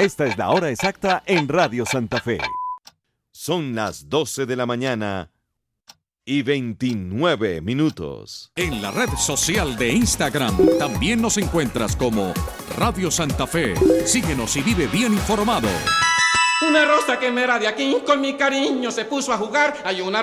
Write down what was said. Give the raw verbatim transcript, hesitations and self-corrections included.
Esta es la hora exacta en Radio Santa Fe. Son las doce de la mañana y veintinueve minutos. En la red social de Instagram también nos encuentras como Radio Santa Fe. Síguenos y vive bien informado. Una rosa que me era de aquí, con mi cariño se puso a jugar. Hay una